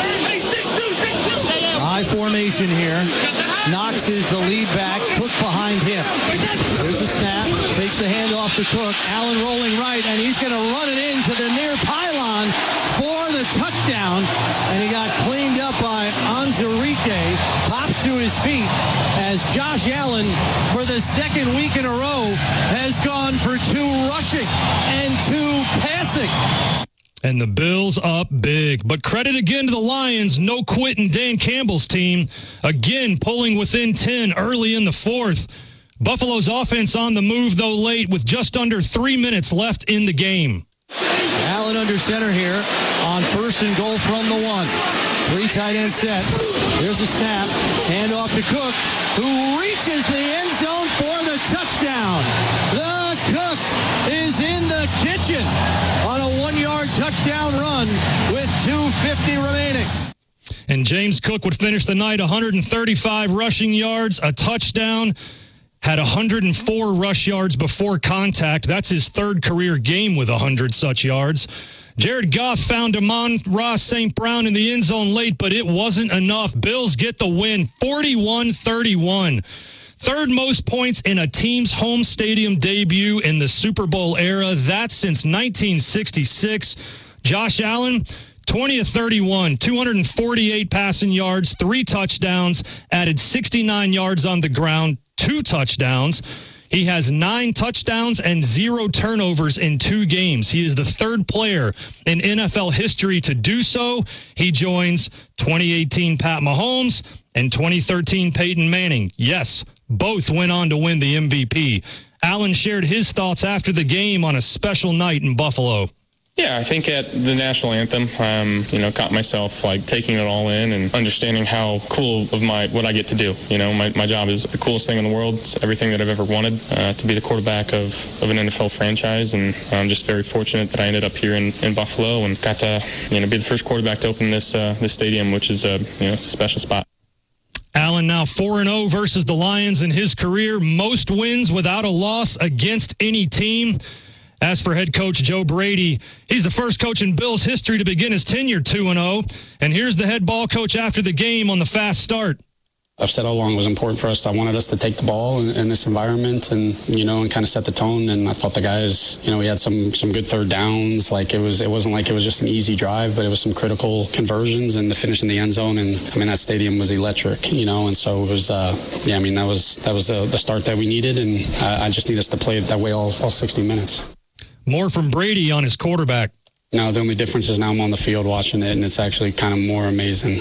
High formation here. Knox is the lead back. Cook behind him. There's a snap. Takes the handoff to Cook. Allen rolling right, and he's going to run it into the near pylon for the touchdown. And he got cleaned up by Anzarike. Pops to his feet as Josh Allen, for the second week in a row, has gone for 2 rushing and 2 passing. And the Bills up big. But credit again to the Lions. No quitting Dan Campbell's team. Again, pulling within 10 early in the fourth. Buffalo's offense on the move, though, late with just under 3 minutes left in the game. Allen under center here on first and goal from the 1. 3 tight end set. Here's a snap. Handoff to Cook, who reaches the end zone for the touchdown. The Cook is in the kitchen on a 1-yard touchdown run with 2:50 remaining. And James Cook would finish the night 135 rushing yards, a touchdown. Had 104 rush yards before contact. That's his third career game with 100 such yards. Jared Goff found Amon-Ra St. Brown in the end zone late, but it wasn't enough. Bills get the win, 41-31. Third most points in a team's home stadium debut in the Super Bowl era. That's since 1966. Josh Allen, 20 of 31, 248 passing yards, 3 touchdowns, added 69 yards on the ground, 2 touchdowns. He has 9 touchdowns and 0 turnovers in 2 games. He is the third player in NFL history to do so. He joins 2018 Pat Mahomes and 2013 Peyton Manning. Yes, both went on to win the MVP. Allen shared his thoughts after the game on a special night in Buffalo. Yeah, I think at the national anthem, caught myself taking it all in and understanding how cool of what I get to do. My job is the coolest thing in the world. It's everything that I've ever wanted, to be the quarterback of an NFL franchise. And I'm just very fortunate that I ended up here in Buffalo and got to, be the first quarterback to open this stadium, which is it's a special spot. Allen now 4-0 versus the Lions in his career. Most wins without a loss against any team. As for head coach Joe Brady, he's the first coach in Bills history to begin his tenure 2-0. And here's the head ball coach after the game on the fast start. I've said all along it was important for us. I wanted us to take the ball in this environment and kind of set the tone. And I thought the guys, we had some good third downs. It wasn't like it was just an easy drive, but it was some critical conversions and the finish in the end zone. And that stadium was electric, and so it was, that was the start that we needed. And I just need us to play it that way all 60 minutes. More from Brady on his quarterback. No, the only difference is now I'm on the field watching it, and it's actually kind of more amazing.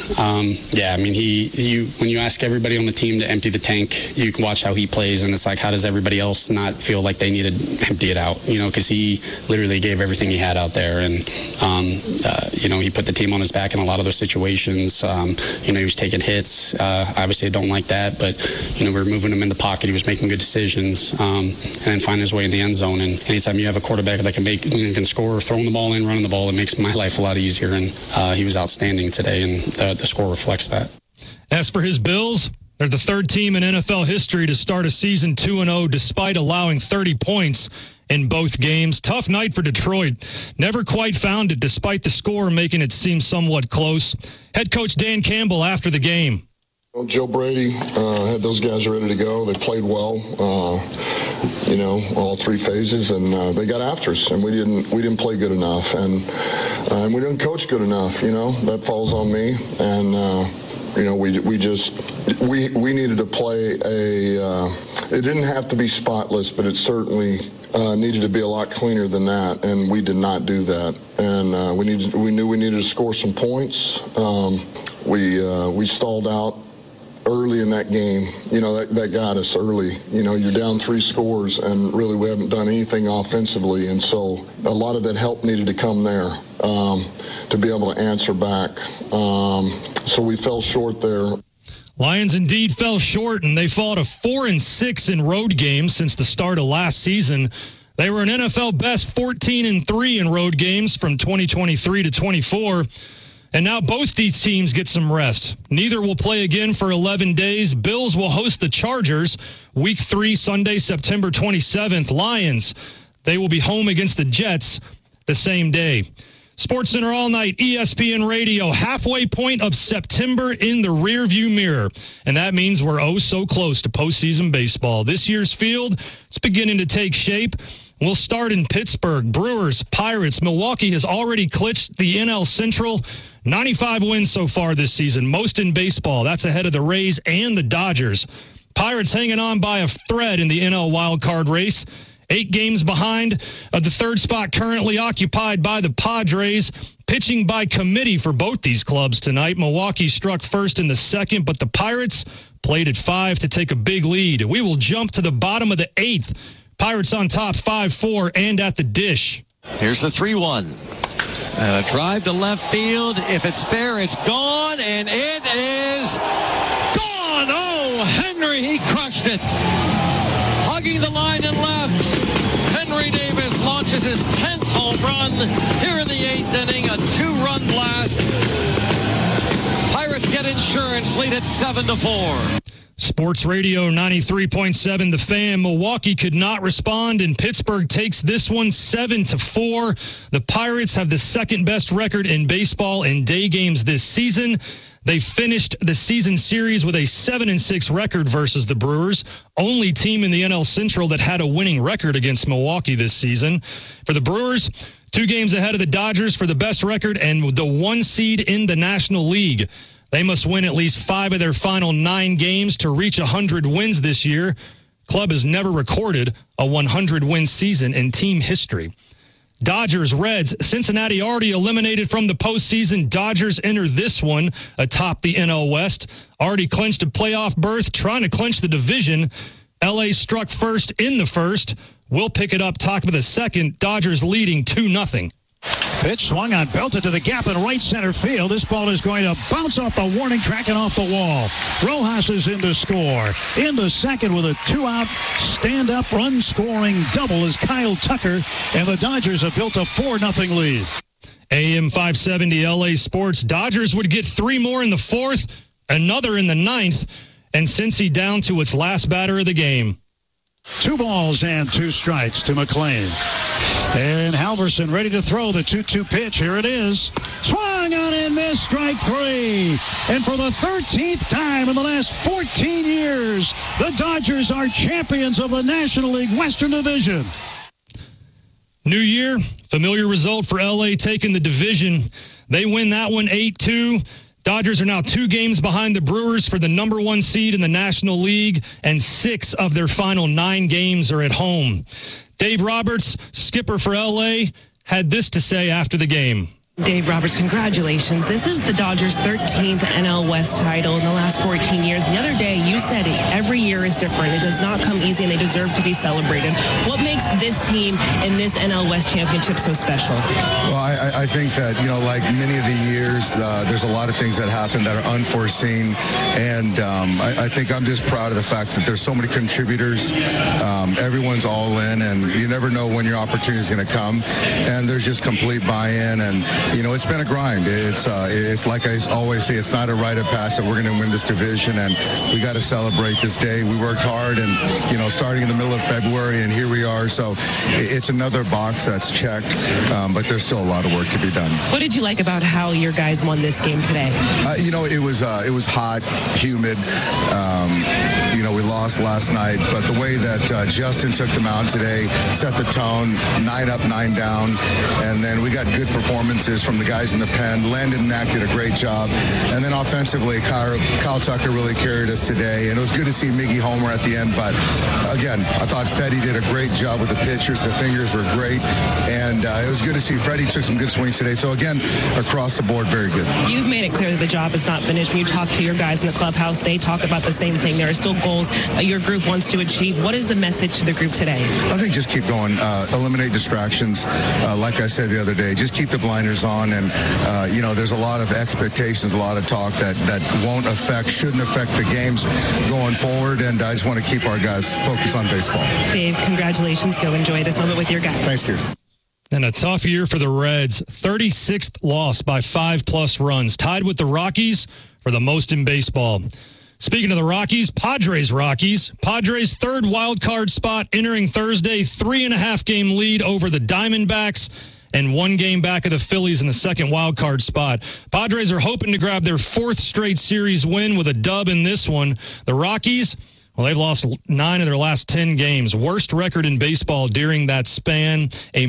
When you ask everybody on the team to empty the tank, you can watch how he plays, and it's like, how does everybody else not feel like they need to empty it out? Because he literally gave everything he had out there, and he put the team on his back in a lot of those situations. He was taking hits. Obviously, I don't like that, but we were moving him in the pocket. He was making good decisions, and then finding his way in the end zone. And anytime you have a quarterback that can score, throwing the ball in, running the ball, it makes my life a lot easier, and he was outstanding today, and the score reflects that. As for his Bills, they're the third team in NFL history to start a season 2-0 despite allowing 30 points in both games. Tough night for Detroit. Never quite found it despite the score making it seem somewhat close. Head coach Dan Campbell after the game. Well, Joe Brady had those guys ready to go. They played well, all 3 phases, and they got after us, and we didn't play good enough, and we didn't coach good enough. That falls on me, and we needed to play it didn't have to be spotless, but it certainly needed to be a lot cleaner than that, and we did not do that. And we knew we needed to score some points. We stalled out early in that game, that got us early. You're down 3 scores, and really we haven't done anything offensively, and so a lot of that help needed to come there to be able to answer back. So we fell short there. Lions indeed fell short, and they fall to 4-6 in road games since the start of last season. They were an NFL best 14-3 in road games from 2023 to 24. And now both these teams get some rest. Neither will play again for 11 days. Bills will host the Chargers Week 3, Sunday, September 27th. Lions, they will be home against the Jets the same day. SportsCenter all night, ESPN Radio, halfway point of September in the rearview mirror. And that means we're oh so close to postseason baseball. This year's field, it's beginning to take shape. We'll start in Pittsburgh. Brewers, Pirates. Milwaukee has already clinched the NL Central. 95 wins so far this season, most in baseball. That's ahead of the Rays and the Dodgers. Pirates hanging on by a thread in the NL wildcard race. 8 games behind the third spot currently occupied by the Padres. Pitching by committee for both these clubs tonight. Milwaukee struck first in the second, but the Pirates played at 5 to take a big lead. We will jump to the bottom of the 8th. Pirates on top 5-4 and at the dish. Here's the 3-1. And a drive to left field. If it's fair, it's gone, and it is gone. Oh, Henry, he crushed it. Hugging the line and left. Henry Davis launches his 10th home run here in the 8th inning. A 2-run blast. Pirates get insurance, lead at 7-4. Sports Radio 93.7 The Fan. Milwaukee could not respond, and Pittsburgh takes this one 7-4. The Pirates have the second best record in baseball in day games this season. They finished the season series with a 7-6 record versus the Brewers, only team in the NL Central that had a winning record against Milwaukee this season. For the Brewers, 2 games ahead of the Dodgers for the best record and the 1 seed in the National League. They must win at least 5 of their final 9 games to reach 100 wins this year. Club has never recorded a 100-win season in team history. Dodgers, Reds, Cincinnati already eliminated from the postseason. Dodgers enter this one atop the NL West. Already clinched a playoff berth, trying to clinch the division. LA struck first in the first. We'll pick it up top of the second. Dodgers leading 2-0. Pitch swung on, belted to the gap in right center field. This ball is going to bounce off the warning track and off the wall. Rojas is in to score. In the second with a 2-out stand-up run-scoring double is Kyle Tucker, and the Dodgers have built a 4-0 lead. AM 570 LA Sports. Dodgers would get 3 more in the 4th, another in the 9th, and Cincy down to its last batter of the game. 2 balls and 2 strikes to McLean. And Halverson ready to throw the 2-2 pitch. Here it is. Swung on and missed. Strike 3. And for the 13th time in the last 14 years, the Dodgers are champions of the National League Western Division. New year, familiar result for LA taking the division. They win that one 8-2. Dodgers are now 2 games behind the Brewers for the number 1 seed in the National League, and 6 of their final 9 games are at home. Dave Roberts, skipper for LA, had this to say after the game. Dave Roberts, congratulations. This is the Dodgers' 13th NL West title in the last 14 years. The other day, you said every year is different. It does not come easy, and they deserve to be celebrated. What makes this team and this NL West championship so special? Well, I think that, like many of the years, there's a lot of things that happen that are unforeseen, and I think I'm just proud of the fact that there's so many contributors. Everyone's all in, and you never know when your opportunity is going to come, and there's just complete buy-in, and it's been a grind. It's like I always say, it's not a rite of passage that we're going to win this division, and we got to celebrate this day. We worked hard, and starting in the middle of February, and here we are. So it's another box that's checked, but there's still a lot of work to be done. What did you like about how your guys won this game today? It was hot, humid. We lost last night, but the way that Justin took them out today set the tone. 9 up, 9 down, and then we got good performances players from the guys in the pen. Landon and Knack did a great job. And then offensively, Kyle Tucker really carried us today. And it was good to see Miggy Homer at the end. But, again, I thought Fetty did a great job with the pitchers. The fingers were great. And it was good to see Freddie took some good swings today. So, again, across the board, very good. You've made it clear that the job is not finished. When you talk to your guys in the clubhouse, they talk about the same thing. There are still goals that your group wants to achieve. What is the message to the group today? I think just keep going. Eliminate distractions. Like I said the other day, just keep the blinders on. And, there's a lot of expectations, a lot of talk that shouldn't affect the games going forward. And I just want to keep our guys focused on baseball. Dave, congratulations. Go enjoy this moment with your guys. Thanks, Keith. And a tough year for the Reds. 36th loss by 5+ runs. Tied with the Rockies for the most in baseball. Speaking of the Rockies, Padres. Padres' third wild card spot entering Thursday. 3.5 game lead over the Diamondbacks and 1 game back of the Phillies in the second wild card spot. Padres are hoping to grab their 4th straight series win with a dub in this one. The Rockies, well, they've lost 9 of their last 10 games. Worst record in baseball during that span, a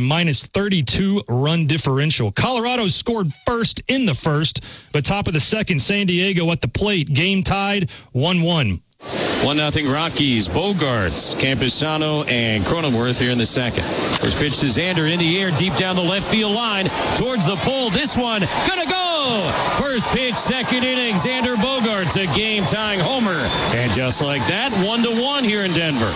-32 run differential. Colorado scored first in the first, but top of the second, San Diego at the plate. Game tied 1-1. 1-0 Rockies. Bogarts, Campusano, and Cronenworth here in the second. First pitch to Xander in the air, deep down the left field line, towards the pole. This one gonna go. First pitch, second inning. Xander Bogarts, a game-tying homer, and just like that, 1-1 here in Denver.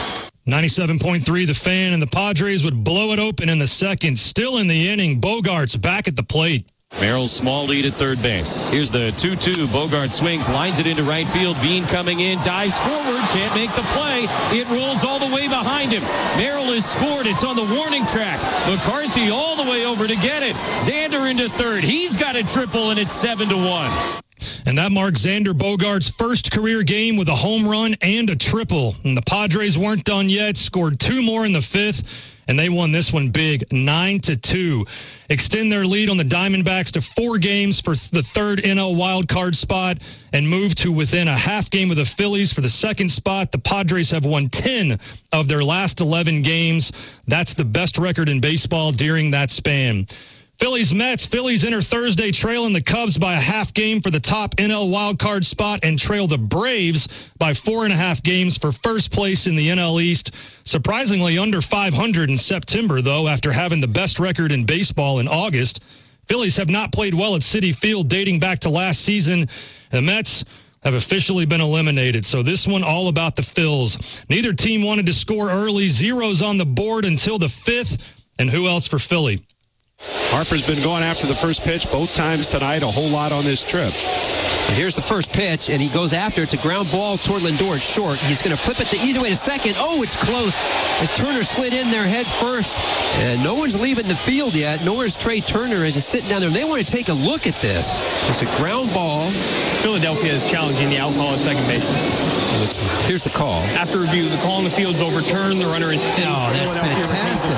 97.3 The Fan, and the Padres would blow it open in the second. Still in the inning, Bogarts back at the plate. Merrill's small lead at third base. Here's the 2-2. Bogart swings, lines it into right field. Bean coming in, dives forward, can't make the play. It rolls all the way behind him. Merrill has scored. It's on the warning track. McCarthy all the way over to get it. Xander into third. He's got a triple, and it's 7-1. And that marked Xander Bogarts' first career game with a home run and a triple. And the Padres weren't done yet, scored 2 more in the 5th, and they won this one big, 9-2. Extend their lead on the Diamondbacks to 4 games for the third NL wildcard spot and move to within a half game of the Phillies for the second spot. The Padres have won 10 of their last 11 games. That's the best record in baseball during that span. Phillies-Mets. Phillies enter Thursday trailing the Cubs by a half game for the top NL wildcard spot and trail the Braves by 4.5 games for first place in the NL East. Surprisingly under 500 in September, though, after having the best record in baseball in August. Phillies have not played well at Citi Field dating back to last season. The Mets have officially been eliminated. So this one all about the Phils. Neither team wanted to score early. Zeros on the board until the 5th. And who else for Philly? Harper's been going after the first pitch both times tonight, a whole lot on this trip. And here's the first pitch, and he goes after. It's a ground ball toward Lindor. It's short. He's going to flip it the easy way to second. Oh, it's close. As Turner slid in there head first. And no one's leaving the field yet, nor is Trey Turner as he's sitting down there. They want to take a look at this. It's a ground ball. Philadelphia is challenging the out call at second base. Here's the call. After review, the call on the field is overturned. The runner is... Oh, that's fantastic.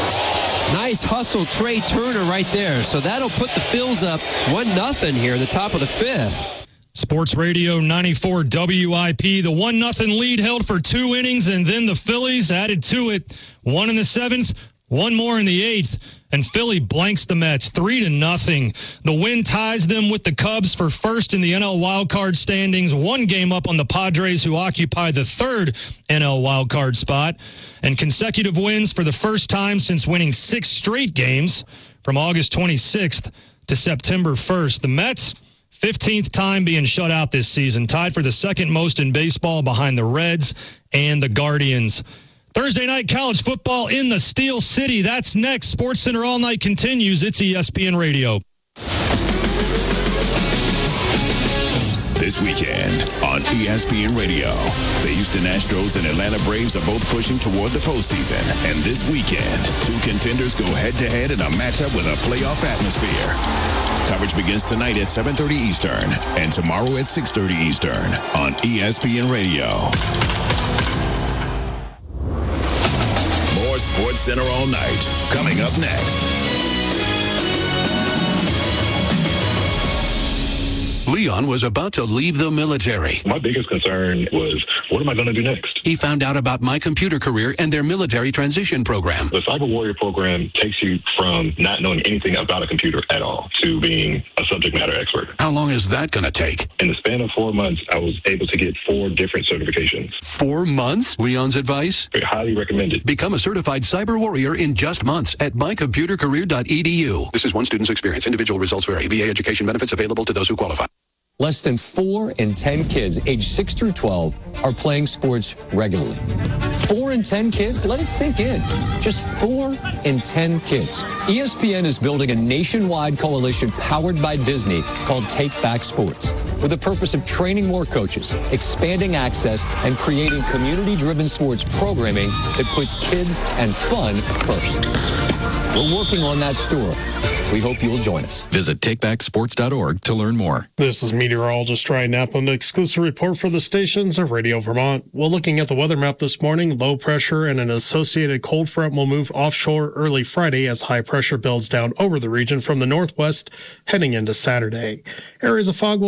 Nice hustle, Trey Turner right there. So that'll put the Phils up 1-0 here in the top of the 5th. Sports Radio 94 WIP. The 1-0 lead held for 2 innings, and then the Phillies added to it. 1 in the 7th, 1 more in the 8th. And Philly blanks the Mets 3-0. The win ties them with the Cubs for first in the NL wildcard standings, 1 game up on the Padres, who occupy the 3rd NL wildcard spot. And consecutive wins for the first time since winning 6 straight games from August 26th to September 1st. The Mets, 15th time being shut out this season, tied for the second most in baseball behind the Reds and the Guardians. Thursday night college football in the Steel City. That's next. SportsCenter All Night continues. It's ESPN Radio. This weekend on ESPN Radio, the Houston Astros and Atlanta Braves are both pushing toward the postseason. And this weekend, 2 contenders go head-to-head in a matchup with a playoff atmosphere. Coverage begins tonight at 7:30 Eastern and tomorrow at 6:30 Eastern on ESPN Radio. More SportsCenter All Night coming up next. Leon was about to leave the military. My biggest concern was, what am I going to do next? He found out about My Computer Career and their military transition program. The Cyber Warrior program takes you from not knowing anything about a computer at all to being a subject matter expert. How long is that going to take? In the span of 4 months, I was able to get 4 different certifications. 4 months? Leon's advice? Highly recommended. Become a certified cyber warrior in just months at mycomputercareer.edu. This is one student's experience. Individual results vary. VA education benefits available to those who qualify. Less than 4 in 10 kids aged 6 through 12 are playing sports regularly. 4 in 10 kids? Let it sink in. Just 4 in 10 kids. ESPN is building a nationwide coalition powered by Disney called Take Back Sports, with the purpose of training more coaches, expanding access, and creating community-driven sports programming that puts kids and fun first. We're working on that story. We hope you'll join us. Visit takebacksports.org to learn more. This is meteorologist Ryan Knapp on the exclusive report for the stations of Radio Vermont. Well, looking at the weather map this morning, low pressure and an associated cold front will move offshore early Friday as high pressure builds down over the region from the northwest heading into Saturday. Areas of fog will